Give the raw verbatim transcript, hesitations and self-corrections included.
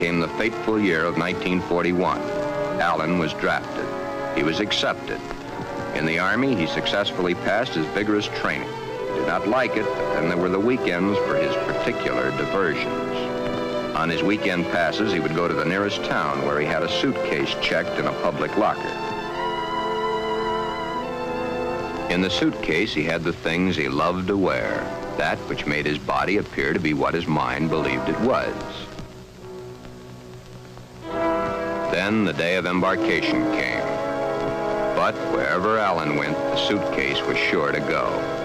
Came the fateful year of nineteen forty-one. Allen was drafted. He was accepted. In the Army, he successfully passed his vigorous training. He did not like it, but then there were the weekends for his particular diversions. On his weekend passes, he would go to the nearest town where he had a suitcase checked in a public locker. In the suitcase, he had the things he loved to wear, that which made his body appear to be what his mind believed it was. Then the day of embarkation came. But wherever Allen went, the suitcase was sure to go.